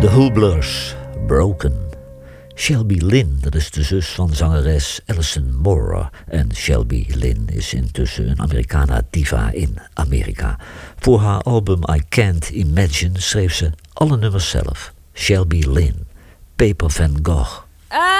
De Hooblers, Broken. Shelby Lynne, dat is de zus van zangeres Alison Moore. En Shelby Lynne is intussen een Americana diva in Amerika. Voor haar album I Can't Imagine schreef ze alle nummers zelf. Shelby Lynne, Paper Van Gogh.